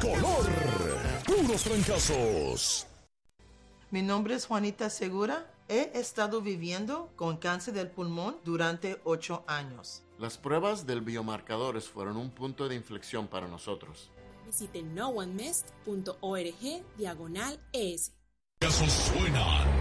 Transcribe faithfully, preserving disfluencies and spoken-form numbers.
color. Puros trancazos. Mi nombre es Juanita Segura. He estado viviendo con cáncer del pulmón durante ocho años. Las pruebas del biomarcadores fueron un punto de inflexión para nosotros. Visite no one missed punto org diagonal es. Casos suenan.